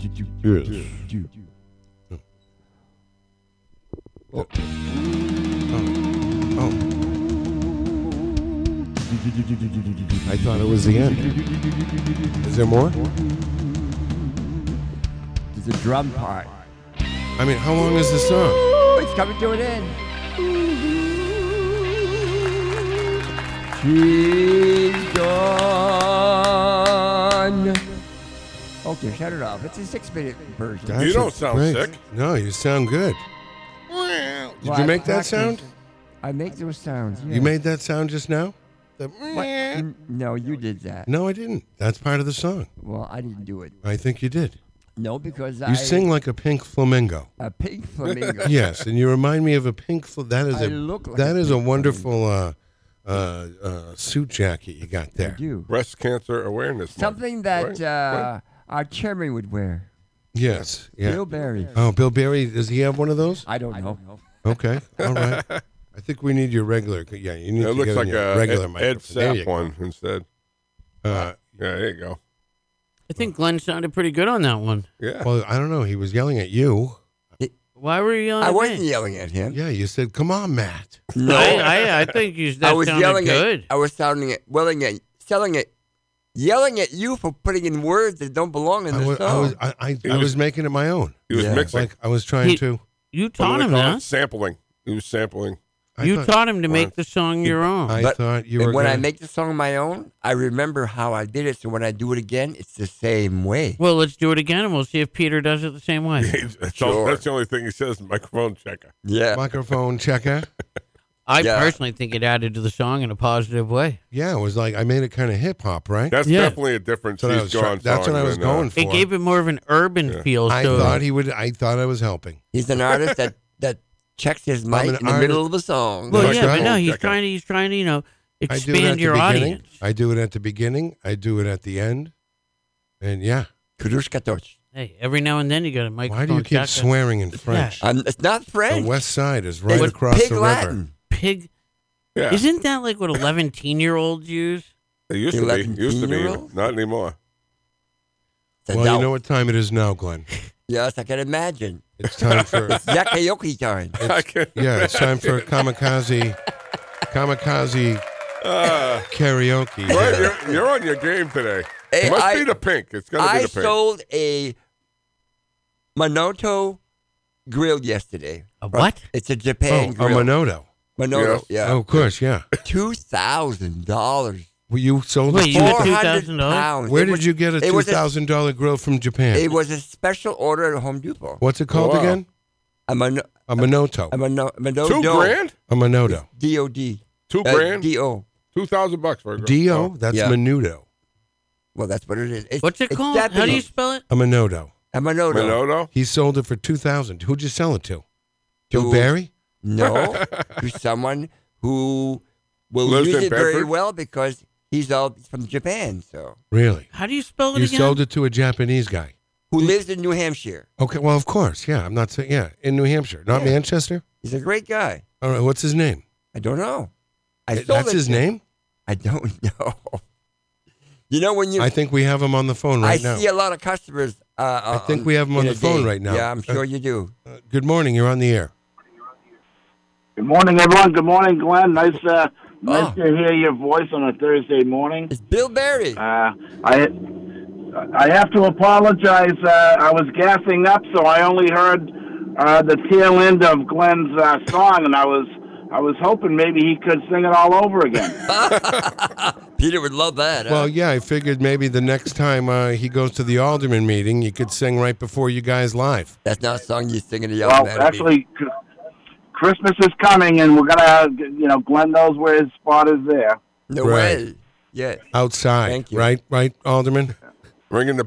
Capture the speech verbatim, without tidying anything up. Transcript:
Yes. Oh. Oh. I thought it was the end. Is there more? There's a drum part. I mean, how long is the song? Oh, it's coming to an end. She's gone. Okay, shut it off. It's a six-minute version. That's You don't a- sound great. sick. No, you sound good. Did Well, you I make that practiced. sound? I make those sounds. Yeah. You made that sound just now? The What? N- No, you did that. No, I didn't. That's part of the song. Well, I didn't do it. I think you did. No, because You I sing like a pink flamingo. a pink flamingo. Yes, and you remind me of a pink. Fl- that is I a look like that a is a pink wonderful uh, uh, uh, suit jacket you got I there. do. Breast Cancer Awareness Month, Something that right? uh, our chairman would wear. Yes, yeah. Bill Barry. Oh, Bill Barry, does he have one of those? I don't know. Okay, all right. I think we need your regular. Yeah, you need It to looks get like on your a regular Ed, Ed microphone. There you Sapp go. one instead. Uh, Yeah, there you go. I think Glenn sounded pretty good on that one. Yeah. well, I don't know. He was yelling at you. Why were you yelling I at wasn't me? yelling at him. Yeah, you said, "Come on, Matt." No, I, I, I think you, that I was sounded yelling good. at. I was sounding at, willing at, selling it, yelling at you for putting in words that don't belong in I the was, I song. was, I, I, He I was- was making it my own. He was Yeah. mixing. Like I was trying He- to. You What do taught they him call that. it? Sampling. He was sampling. I You thought, taught him to Well, make the song your own. I But- thought you and were. when I gonna- make the song my own, I remember how I did it. So when I do it again, it's the same way. Well, let's do it again, and we'll see if Peter does it the same way. that's, all, Sure. that's the only thing he says. Microphone checker. Yeah. microphone checker. I Yeah. personally think it added to the song in a positive way. Yeah, it was like I made it kind of hip hop, right? That's Yeah. definitely a different That's what I She's was try- Gone that's song what I was than, uh, going for. It gave it more of an urban Yeah. feel. I so thought he would. I thought I was helping. He's an artist that, that checks his mic an in the artist- middle of a song. Well, That's yeah, right. but no, he's Check it. trying to. He's trying to, you know, I do it at expand the your beginning. audience. I do it at the beginning. I do it at the end. And yeah, Kudushka Toch. Hey, every now and then you got a microphone. why do you keep checker. swearing in French? Um, it's not French. The West Side is right It's across Pig the river. Latin. Pig? Yeah. Isn't that like what eleven-year-olds use? It used to be. eleven Used to be. year-old? Not anymore. It's a Well, you doubt. know what time it is now, Glenn. Yes, I can imagine. It's time for Yakayoki time. I can't yeah. It's time for kamikaze, kamikaze Uh, karaoke. Glenn, you're, you're on your game today. Hey, it must I- be the pink. It's going to I be the pink. sold a Manoto grill yesterday. A what? It's a Oh, Japan a grill. Manoto. Manoto, Yes. yeah. Oh, of course, yeah. Two thousand dollars. Well, you sold Wait, it. you got Four two hundred thousand dollars? pounds. Where It did was- you get a it two was a- thousand dollar grill from Japan? It was a special order at Home Depot. What's it called Wow. again? A Mano- A Manoto. a Mano- Manoto. Two grand? A Manoto. D O D. Two Uh, grand? D O. Two thousand bucks for a girl. D O. Oh. That's Yeah. Menudo. Well, that's what it is. It's, What's it it's called? How do you Japanese. spell it? A Manoto. A Manoto. Manoto? He sold it for two thousand. Who'd you sell it to? Bill To- Barry? No, to someone who will Lives use in it very Bedford? well because he's all from Japan. So Really? How do you spell it You again? sold it to a Japanese guy. who lives in New Hampshire. Okay, well, of course. Yeah, I'm not saying, yeah, in New Hampshire, not Yeah. Manchester. He's a great guy. All right, what's his name? I don't know. I Eh, sold That's it his to- name? I don't know. You know when you I think we have him on the phone right I now. see a lot of customers. Uh, I think on- we have him on in the a phone day. right now. Yeah, I'm sure you do. Uh, good morning. You're on the air. Good morning, everyone. Good morning, Glenn. Nice, uh, nice Oh. to hear your voice on a Thursday morning. It's Bill Barry. Uh, I, I have to apologize. Uh, I was gassing up, so I only heard uh, the tail end of Glenn's uh, song, and I was, I was hoping maybe he could sing it all over again. Peter would love that. huh? Well, yeah, I figured maybe the next time uh, he goes to the alderman meeting, you could sing right before you guys live. That's not a song you sing in the well, Alderman actually, c- Christmas is coming, and we're gonna, you know, Glenn knows where his spot is there. No Right. way. Yeah. Outside, Thank you. right? Right, alderman? Ringing the